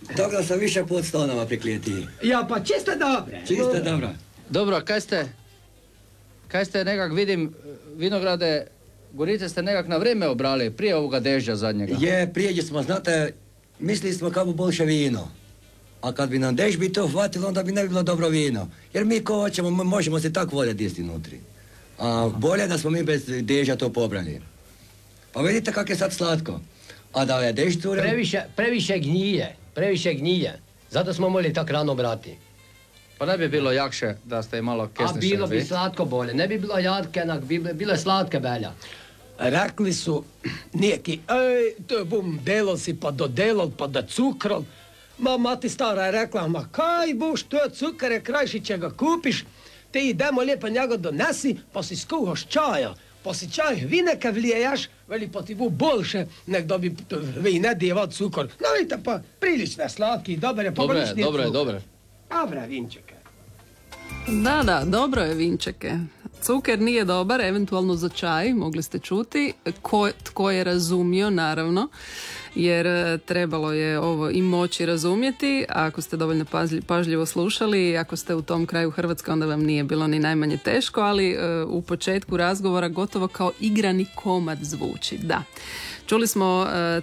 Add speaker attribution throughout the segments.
Speaker 1: Toga sam više put stonama priklijeti.
Speaker 2: Ja, pa čiste dobre.
Speaker 1: Čiste dobro.
Speaker 3: Dobro, kaj ste nekak vidim, vinograde, Gorice ste nekak na vrijeme obrali, prije ovoga dežja zadnjega.
Speaker 1: Je, prijeđe smo, znate, mislili smo kako bolše vino. A kad bi nam dež bi to hvatilo, onda bi ne bilo dobro vino. Jer mi ko hoćemo, možemo se tako voljeti isti nutri. A bolje da smo mi bez deža to pobrali. Pa vidite kako je sad slatko. A da je dež curio...
Speaker 2: Previše gnije. Zato smo morali tako rano brati.
Speaker 3: Pa ne bi bilo jakše da ste malo kesniše.
Speaker 2: A bilo bi slatko bolje. Ne bi bilo jatke, nek bi bile slatke belja.
Speaker 4: Rekli su neki, to bom delal si pa dodelal pa da cukrol. Ma mati stara je rekla, ma kaj boš, to je cukar, je krajši če ga kupiš, ti idemo lijepo njega donesi, pa si skuhaš čaja, pa si čaj vineke vliješ, veli pa ti bo boljše, nek da bi vine djeval cukor. No vidite pa, prilično slatki, dobar je, pa
Speaker 3: Dobre.
Speaker 4: Dobre vinčeke.
Speaker 5: Da, dobro je vinčeke. Cuker nije dobar, eventualno za čaj, mogli ste čuti. Tko je razumio, naravno, jer trebalo je ovo i moći razumjeti. A ako ste dovoljno pažljivo slušali, ako ste u tom kraju Hrvatske, onda vam nije bilo ni najmanje teško, ali u početku razgovora gotovo kao igrani komad zvuči. Da. Čuli smo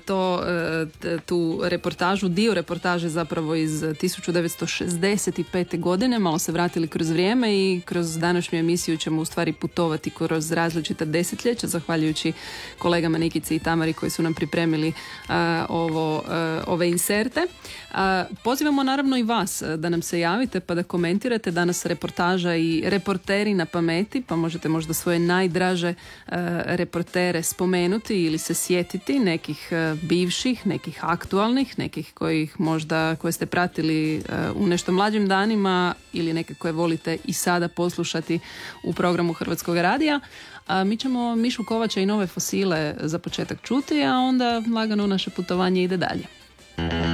Speaker 5: tu reportažu, dio reportaže zapravo iz 1965. godine, malo se vratili kroz vrijeme i kroz današnju emisiju ćemo u stvari putovati kroz različita desetljeća, zahvaljujući kolegama Nikici i Tamari koji su nam pripremili ove inserte. Pozivamo naravno i vas da nam se javite pa da komentirate danas reportaža i reporteri na pameti, pa možete možda svoje najdraže reportere spomenuti ili se sjetiti nekih bivših, nekih aktualnih, nekih koje ste pratili u nešto mlađim danima ili neke koje volite i sada poslušati u programu Hrvatskog radija. Mi ćemo Mišu Kovača i Nove fosile za početak čuti, a onda lagano naše putovanje ide dalje.